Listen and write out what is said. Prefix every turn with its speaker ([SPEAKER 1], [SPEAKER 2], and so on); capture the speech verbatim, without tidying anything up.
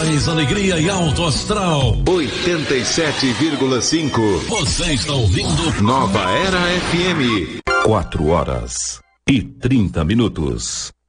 [SPEAKER 1] mais alegria e alto astral.
[SPEAKER 2] oitenta e sete vírgula cinco.
[SPEAKER 1] Você está ouvindo
[SPEAKER 2] Nova Era F M.
[SPEAKER 3] Quatro horas e trinta minutos.